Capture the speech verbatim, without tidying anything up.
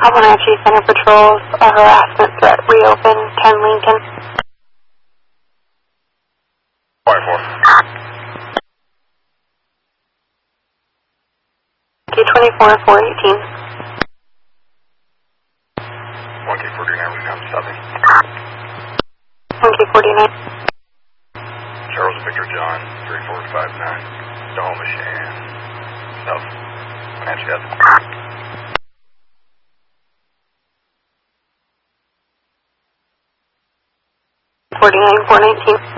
Apalachee Center patrols, a harassment threat, reopen, ten Lincoln. twenty-four. K twenty-four, four eighteen. one K forty-nine, Wisconsin, stopping. one K forty-nine. Charles Victor John, three four five nine. Stoneham, South. Comanche Avenue. forty-nine, four nineteen.